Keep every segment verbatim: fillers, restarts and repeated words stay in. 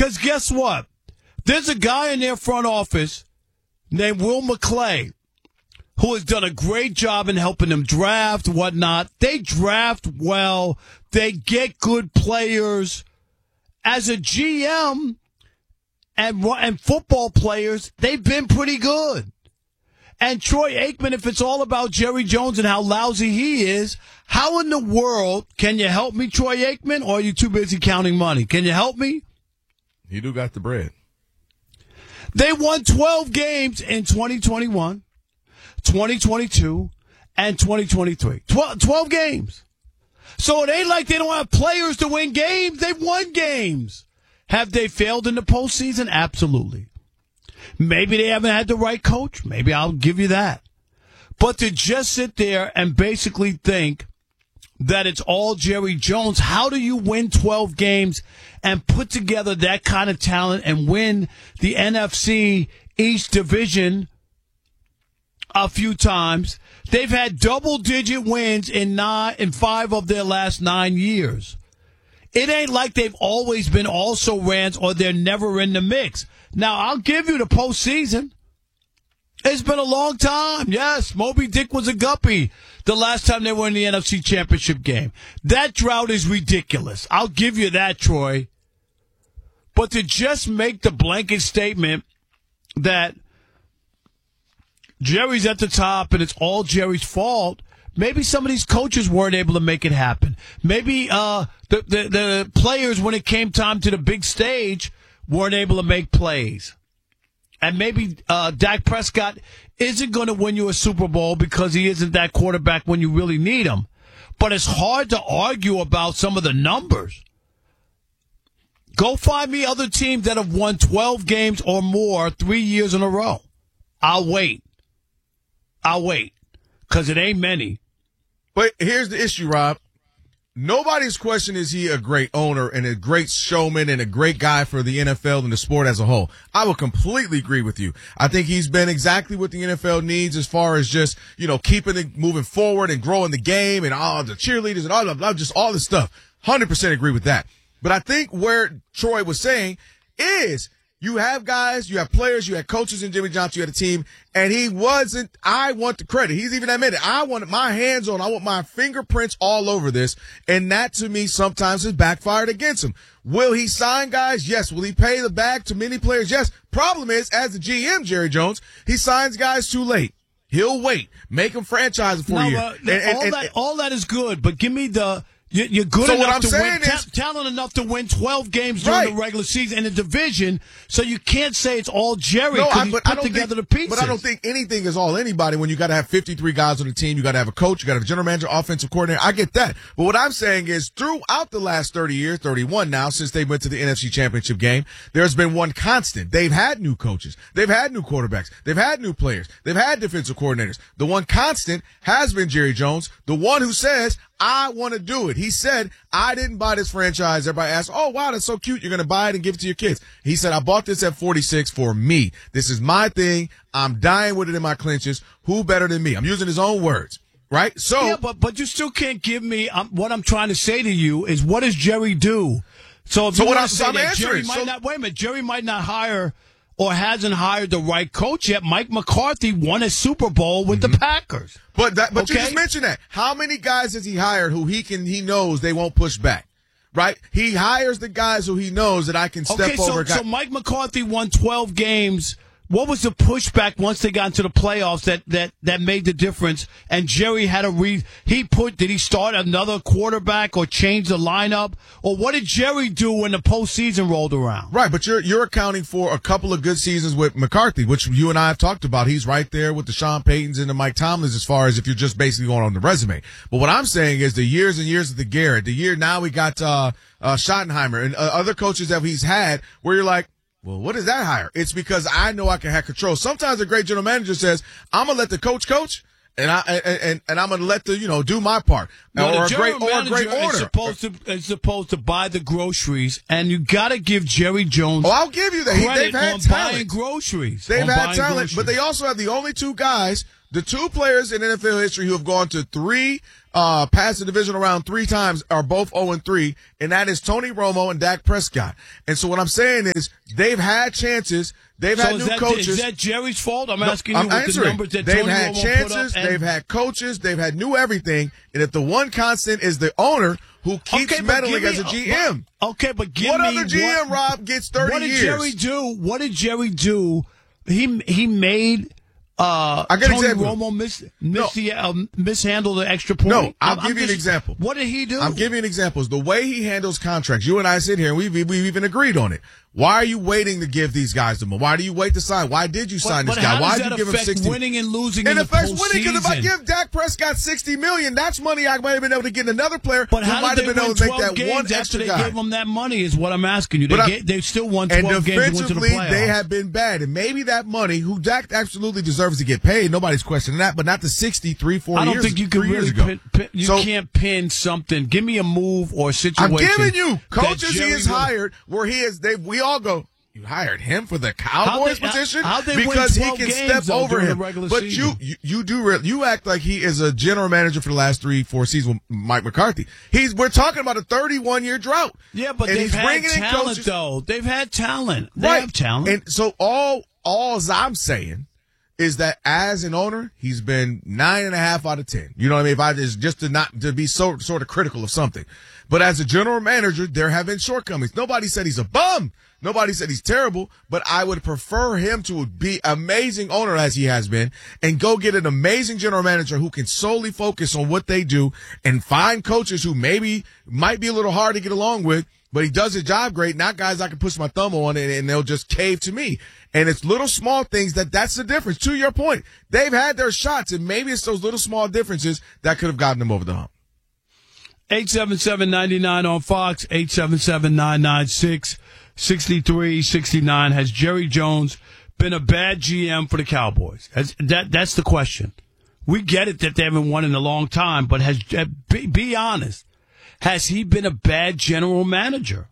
Because guess what? There's a guy in their front office named Will McClay who has done a great job in helping them draft, whatnot. They draft well. They get good players. As a G M and, and football players, they've been pretty good. And Troy Aikman, if it's all about Jerry Jones and how lousy he is, how in the world can you help me, Troy Aikman, or are you too busy counting money? Can you help me? You do got the bread. They won twelve games in twenty twenty-one, twenty twenty-two, and twenty twenty-three. twelve, twelve games. So it ain't like they don't have players to win games. They've won games. Have they failed in the postseason? Absolutely. Maybe they haven't had the right coach. Maybe I'll give you that. But to just sit there and basically think that it's all Jerry Jones, how do you win twelve games and put together that kind of talent and win the N F C East Division a few times? They've had double-digit wins in nine, in five of their last nine years. It ain't like they've always been also-rans or they're never in the mix. Now, I'll give you the postseason. It's been a long time. Yes, Moby Dick was a guppy the last time they were in the N F C Championship game. That drought is ridiculous. I'll give you that, Troy. But to just make the blanket statement that Jerry's at the top and it's all Jerry's fault, maybe some of these coaches weren't able to make it happen. Maybe uh, the, the, the players, when it came time to the big stage, weren't able to make plays. And maybe uh, Dak Prescott isn't going to win you a Super Bowl because he isn't that quarterback when you really need him. But it's hard to argue about some of the numbers. Go find me other teams that have won twelve games or more three years in a row. I'll wait. I'll wait. Because it ain't many. But here's the issue, Rob. Nobody's question is he a great owner and a great showman and a great guy for the N F L and the sport as a whole. I will completely agree with you. I think he's been exactly what the N F L needs as far as just, you know, keeping it moving forward and growing the game and all the cheerleaders and all the blah, just all this stuff. one hundred percent agree with that. But I think where Troy was saying is you have guys, you have players, you have coaches in Jimmy Johnson, you had a team, and he wasn't, I want the credit. He's even admitted, I want my hands on, I want my fingerprints all over this, and that to me sometimes has backfired against him. Will he sign guys? Yes. Will he pay the bag to many players? Yes. Problem is, as the G M, Jerry Jones, he signs guys too late. He'll wait. Make them franchise for no, you. Uh, and, and, all, and, that, all that is good, but give me the... You're good so enough to win, is, ta- talent enough to win twelve games during right. the regular season in the division, so you can't say it's all Jerry no, because I, he's but put I don't together think, the pieces. But I don't think anything is all anybody when you got to have fifty-three guys on the team. You got to have a coach. You got to have a general manager, offensive coordinator. I get that. But what I'm saying is throughout the last thirty years, thirty-one now, since they went to the N F C Championship game, there's been one constant. They've had new coaches. They've had new quarterbacks. They've had new players. They've had defensive coordinators. The one constant has been Jerry Jones, the one who says, I want to do it. He said, I didn't buy this franchise. Everybody asked, oh, wow, that's so cute. You're going to buy it and give it to your kids. He said, I bought this at forty-six for me. This is my thing. I'm dying with it in my clenches. Who better than me? I'm using his own words, right? So, yeah, but, but you still can't give me um, what I'm trying to say to you is what does Jerry do? So if so you what want I'm, to say so I'm that answering. Jerry might so, not, wait a minute, Jerry might not hire or hasn't hired the right coach yet. Mike McCarthy won a Super Bowl with mm-hmm. the Packers. But that, but okay? you just mentioned that. How many guys has he hired who he can, he knows they won't push back, right? He hires the guys who he knows that I can step okay, so, over. So Mike McCarthy won twelve games. What was the pushback once they got into the playoffs that, that, that made the difference? And Jerry had a re he put did he start another quarterback or change the lineup? Or what did Jerry do when the postseason rolled around? Right, but you're you're accounting for a couple of good seasons with McCarthy, which you and I have talked about. He's right there with the Sean Paytons and the Mike Tomlins as far as if you're just basically going on the resume. But what I'm saying is the years and years of the Garrett, the year now we got uh uh Schottenheimer and uh, other coaches that he's had where you're like, well, what is that hire? It's because I know I can have control. Sometimes a great general manager says, I'm going to let the coach coach, and, I, and, and, and I'm going to let the, you know, do my part. Well, or, a great, or or a great order. Is supposed, to, is supposed to buy the groceries, and you got to give Jerry Jones Oh, I'll give you that. He, they've had on talent. buying groceries. They've had talent, groceries. but they also have the only two guys, the two players in N F L history who have gone to three uh, passed the divisional round three times, are both oh and three, and that is Tony Romo and Dak Prescott. And so what I'm saying is they've had chances. They've so had is new that, coaches. Is that Jerry's fault? I'm no, asking I'm you what answering. the numbers that they've Tony had Romo chances. put up. They've had coaches. They've had new everything. And if the one constant is the owner who keeps okay, meddling me, as a G M. But, okay, but give what me other G M, what, Rob, gets thirty what did years? Jerry do? What did Jerry do? He he made uh, I get Tony example. Romo miss, miss No. the, uh, mishandle the extra point. No, I'll I'm, give I'm you just, an example. What did he do? I'm giving you examples. The way he handles contracts, you and I sit here and we've, we've even agreed on it. Why are you waiting to give these guys the money? Why do you wait to sign? Why did you sign but, this but guy? how Why does did you that give him affect sixty? winning and losing It in the affects winning because if I postseason? give Dak Prescott sixty million dollars, that's money I might have been able to get another player But who how might did have they been win able to make twelve that games one after extra they guy. gave them that money is what I'm asking you. They, But I- get, they still won And twelve games and went to the defensively, playoffs. they have been bad. And maybe that money, who Dak absolutely deserves to get paid, nobody's questioning that, but not the sixty-three, four I don't years, think you can three years really ago. pin, pin, you So- can't pin something. Give me a move or a I'm situation. giving you that coaches he Jerry has would- hired where he is. They we all go. You hired him for the How'd Cowboys they- position how'd they win because he twelve can games, step though, over during him. the regular But season? you, you you do re- you act like he is a general manager for the last three four seasons with Mike McCarthy. He's we're talking about a thirty-one year drought. Yeah, but and they've he's had bringing in talent, coaches. though. They've had talent. They Right. have talent. And so all all I'm saying is that as an owner, he's been nine and a half out of ten. You know what I mean? If I just just to not to be so sort of critical of something, but as a general manager, there have been shortcomings. Nobody said he's a bum. Nobody said he's terrible, but I would prefer him to be amazing owner as he has been and go get an amazing general manager who can solely focus on what they do and find coaches who maybe might be a little hard to get along with, but he does his job great, not guys I can push my thumb on and, and they'll just cave to me. And it's little small things that that's the difference. To your point, they've had their shots, and maybe it's those little small differences that could have gotten them over the hump. eight seven seven, nine nine on Fox, eight seven seven, nine nine six, six three six nine. Has Jerry Jones been a bad G M for the Cowboys? Has, that That's the question. We get it that they haven't won in a long time, but has be, be honest. Has he been a bad general manager?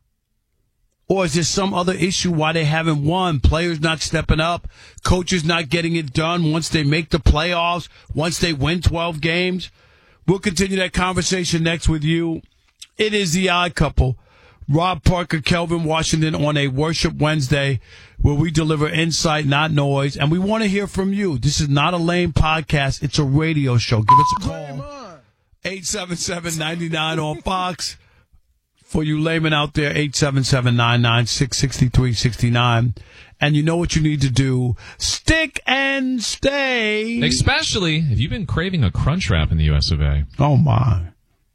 Or is there some other issue why they haven't won? Players not stepping up, coaches not getting it done once they make the playoffs, once they win twelve games? We'll continue that conversation next with you. It is the Odd Couple. Rob Parker, Kelvin Washington on a Worship Wednesday where we deliver insight, not noise. And we want to hear from you. This is not a lame podcast. It's a radio show. Give us a call. eight seven seven, nine nine on Fox. For you laymen out there, eight seven seven, nine nine six, six three six nine. And you know what you need to do. Stick and stay. Especially if you've been craving a Crunch Wrap in the U S of A. Oh, my.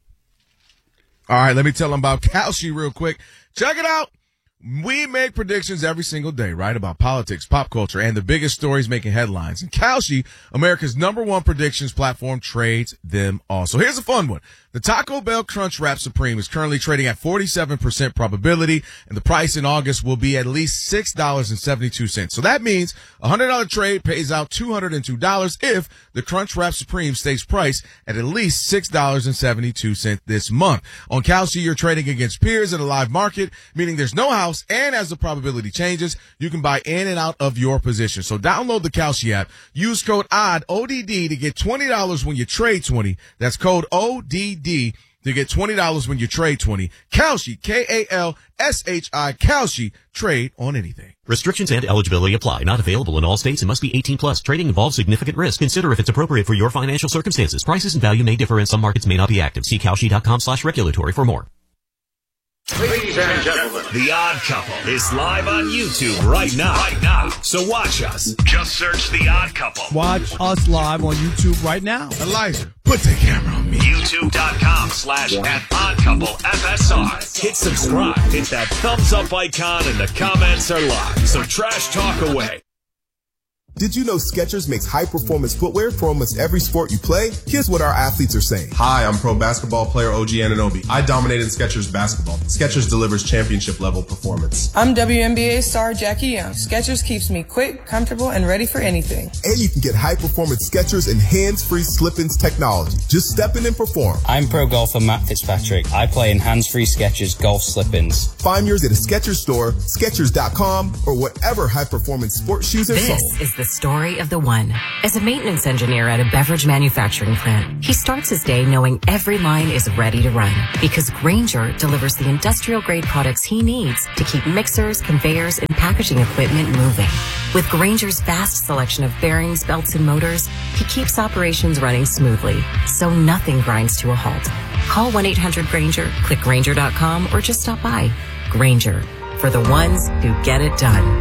All right, let me tell them about Kalshi real quick. Check it out. We make predictions every single day, right, about politics, pop culture, and the biggest stories making headlines. And Kalshi, America's number one predictions platform, trades them all. So here's a fun one. The Taco Bell Crunch Wrap Supreme is currently trading at forty-seven percent probability, and the price in August will be at least six dollars and seventy-two cents. So that means a one hundred dollars trade pays out two hundred two dollars if the Crunch Wrap Supreme stays priced at at least six dollars and seventy-two cents this month. On Kalshi, you're trading against peers in a live market, meaning there's no house, and as the probability changes, you can buy in and out of your position. So download the Kalshi app. Use code O D D, O D D, to get twenty dollars when you trade twenty. That's code O D D to get twenty dollars when you trade twenty. Kalshi, K A L S H I, Kalshi, trade on anything. Restrictions and eligibility apply. Not available in all states and must be eighteen plus. Trading involves significant risk. Consider if it's appropriate for your financial circumstances. Prices and value may differ and some markets may not be active. See Kalshi.com slash regulatory for more. Ladies and gentlemen, The Odd Couple is live on YouTube right now. Right now. So watch us. Just search The Odd Couple. Watch us live on YouTube right now. Elijah, put the camera on me. YouTube.com slash at Odd Couple F S R. Hit subscribe. Hit that thumbs up icon and the comments are live. So trash talk away. Did you know Skechers makes high-performance footwear for almost every sport you play? Here's what our athletes are saying. Hi, I'm pro basketball player O G Anunoby. I dominated Skechers basketball. Skechers delivers championship-level performance. I'm W N B A star Jackie Young. Skechers keeps me quick, comfortable, and ready for anything. And you can get high-performance Skechers and hands-free slip-ins technology. Just step in and perform. I'm pro golfer Matt Fitzpatrick. I play in hands-free Skechers golf slip-ins. Find yours at a Skechers store, Skechers dot com, or whatever high-performance sports shoes are sold. This is the story of the one. As a maintenance engineer at a beverage manufacturing plant, he starts his day knowing every line is ready to run because Grainger delivers the industrial-grade products he needs to keep mixers, conveyors, and packaging equipment moving. With Grainger's vast selection of bearings, belts, and motors, he keeps operations running smoothly, so nothing grinds to a halt. Call one eight hundred Grainger, click Grainger dot com, or just stop by. Grainger, for the ones who get it done.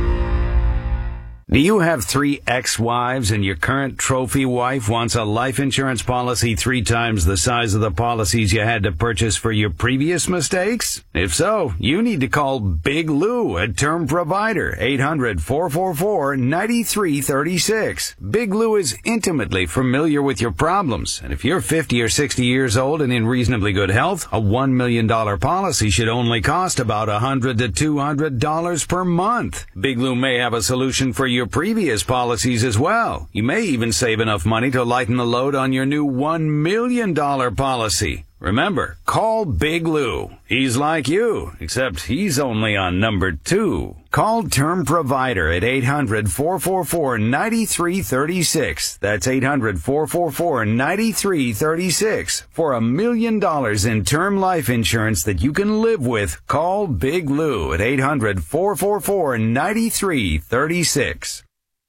Do you have three ex-wives and your current trophy wife wants a life insurance policy three times the size of the policies you had to purchase for your previous mistakes? If so, you need to call Big Lou, a term provider, eight hundred, four four four, nine three three six. Big Lou is intimately familiar with your problems, and if you're fifty or sixty years old and in reasonably good health, a one million dollars policy should only cost about one hundred to two hundred dollars per month. Big Lou may have a solution for you your previous policies as well. You may even save enough money to lighten the load on your new one million dollars policy. Remember, call Big Lou. He's like you, except he's only on number two. Call Term Provider at eight hundred, four four four, nine three three six. That's eight hundred, four four four, nine three three six. For a million dollars in term life insurance that you can live with, call Big Lou at eight hundred, four four four, nine three three six.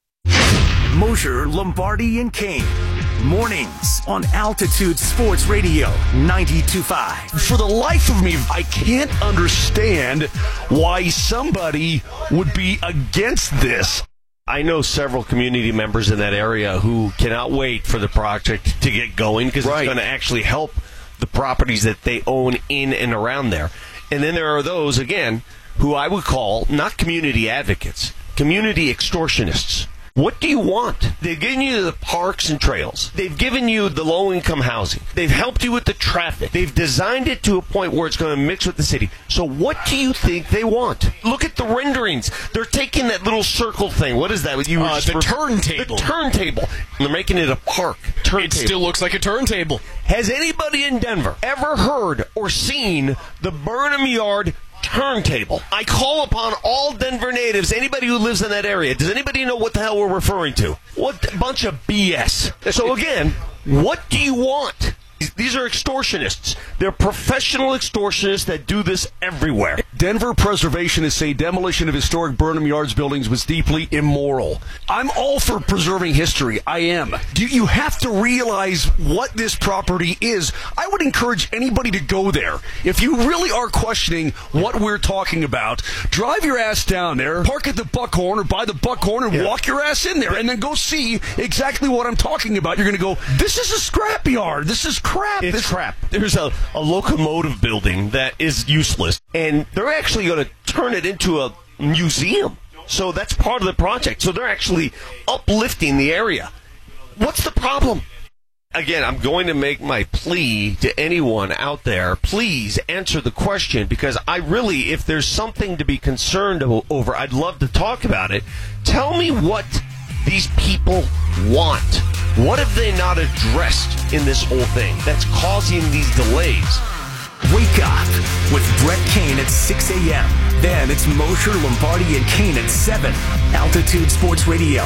Mosher, Lombardi, and Kane. Mornings on Altitude Sports Radio ninety-two point five. For the life of me, I can't understand why somebody would be against this. I know several community members in that area who cannot wait for the project to get going because right. It's going to actually help the properties that they own in and around there. And then there are those, again, who I would call not community advocates, community extortionists. What do you want? They've given you the parks and trails. They've given you the low-income housing. They've helped you with the traffic. They've designed it to a point where it's going to mix with the city. So what do you think they want? Look at the renderings. They're taking that little circle thing. What is that? You uh, the for, turntable. The turntable. They're making it a park. Turntable. It still looks like a turntable. Has anybody in Denver ever heard or seen the Burnham Yard turntable? I call upon all Denver natives, anybody who lives in that area. Does anybody know what the hell we're referring to? What a bunch of B S. So again, what do you want? These are extortionists. They're professional extortionists that do this everywhere. Denver preservationists say demolition of historic Burnham Yards buildings was deeply immoral. I'm all for preserving history. I am. Do you have to realize what this property is? I would encourage anybody to go there. If you really are questioning what we're talking about, drive your ass down there, park at the Buckhorn or by the Buckhorn and yeah. walk your ass in there and then go see exactly what I'm talking about. You're going to go, this is a scrapyard. This is crap. It's this crap. There's a, a locomotive building that is useless, and they're actually going to turn it into a museum. So that's part of the project. So they're actually uplifting the area. What's the problem? Again, I'm going to make my plea to anyone out there. Please answer the question, because I really, if there's something to be concerned over, I'd love to talk about it. Tell me what these people want. What have they not addressed in this whole thing that's causing these delays? Wake up with Brett Kane at six a.m. Then it's Mosher, Lombardi, and Kane at seven. Altitude Sports Radio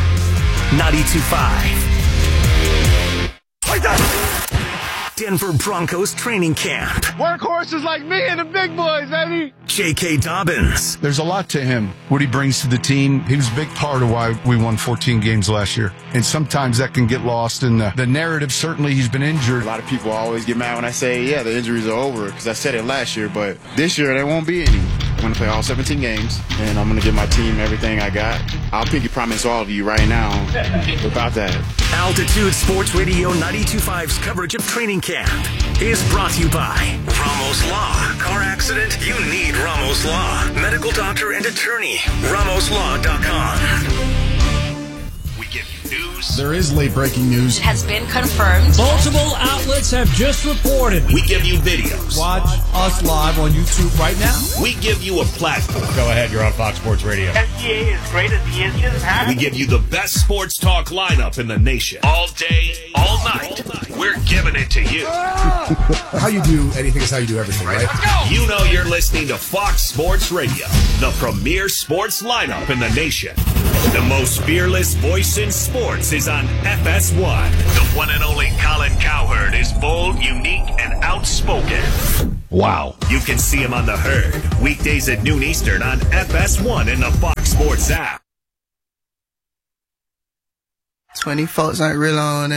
ninety-two point five. Like that. Denver Broncos training camp. Workhorses like me and the big boys, baby. J K. Dobbins. There's a lot to him, what he brings to the team. He was a big part of why we won fourteen games last year. And sometimes that can get lost in the, the narrative. Certainly, he's been injured. A lot of people always get mad when I say, yeah, the injuries are over, because I said it last year. But this year, there won't be any. I'm going to play all seventeen games, and I'm going to give my team everything I got. I'll pinky promise all of you right now about that. Altitude Sports Radio ninety-two point five's coverage of training camp is brought to you by Ramos Law. Car accident? You need Ramos Law. Medical doctor and attorney. Ramos Law dot com. We give you news. There is late breaking news. It has been confirmed. Multiple outlets have just reported. We give you videos. Watch us live on YouTube right now. We give you a platform. Go ahead, you're on Fox Sports Radio. S G A is great as the engine. Huh? We give you the best sports talk lineup in the nation. All day, all night. All night. We're giving it to you. How you do anything is how you do everything, right? Let's go. You know you're listening to Fox Sports Radio, the premier sports lineup in the nation. The most fearless voice in sports is on F S one. The one and only Colin Cowherd is bold, unique, and outspoken. Wow. You can see him on The Herd, weekdays at noon Eastern on F S one in the Fox Sports app. twenty folks ain't real on